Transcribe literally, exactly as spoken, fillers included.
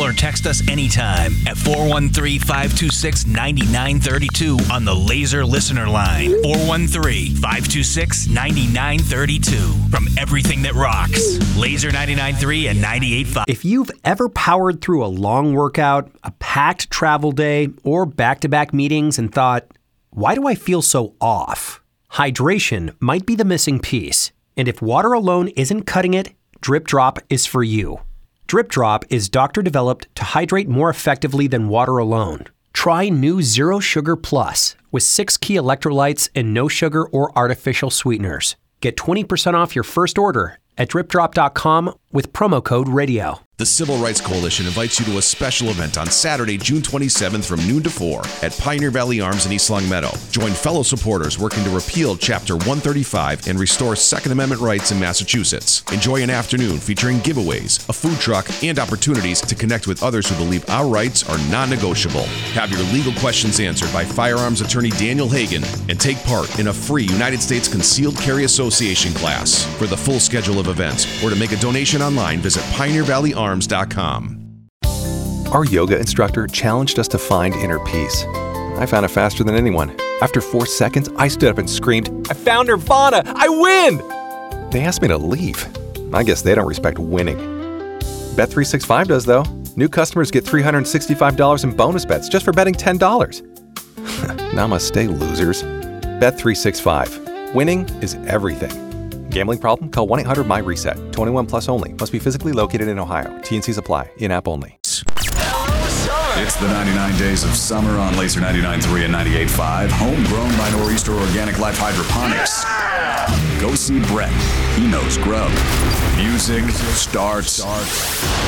or text us anytime at four one three, five two six, nine nine three two on the Laser Listener Line. four one three, five two six, nine nine three two. From everything that rocks, Laser ninety-nine point three and ninety-eight point five. If you've ever powered through a long workout, a packed travel day, or back-to-back meetings and thought, why do I feel so off? Hydration might be the missing piece. And if water alone isn't cutting it, Drip Drop is for you. Drip Drop is doctor-developed to hydrate more effectively than water alone. Try new Zero Sugar Plus with six key electrolytes and no sugar or artificial sweeteners. Get twenty percent off your first order at drip drop dot com with promo code radio. The Civil Rights Coalition invites you to a special event on Saturday, June twenty-seventh from noon to four at Pioneer Valley Arms in East Longmeadow. Join fellow supporters working to repeal Chapter one thirty-five and restore Second Amendment rights in Massachusetts. Enjoy an afternoon featuring giveaways, a food truck, and opportunities to connect with others who believe our rights are non-negotiable. Have your legal questions answered by firearms attorney Daniel Hagan and take part in a free United States Concealed Carry Association class. For the full schedule of events or to make a donation online, visit pioneer valley arms dot com. Our yoga instructor challenged us to find inner peace. I found it faster than anyone. After four seconds, I stood up and screamed, "I found Nirvana! I win!" They asked me to leave. I guess they don't respect winning. Bet three sixty-five does, though. New customers get three hundred sixty-five dollars in bonus bets just for betting ten dollars. Namaste, losers. Bet three sixty-five. Winning is everything. Gambling problem? Call one eight hundred M Y reset. twenty-one plus only. Must be physically located in Ohio. T and Cs apply. In-app only. It's the ninety-nine days of summer on Laser ninety-nine point three and ninety-eight point five. Homegrown by Nor'easter Organic Life Hydroponics. Go see Brett. He knows grub. Music starts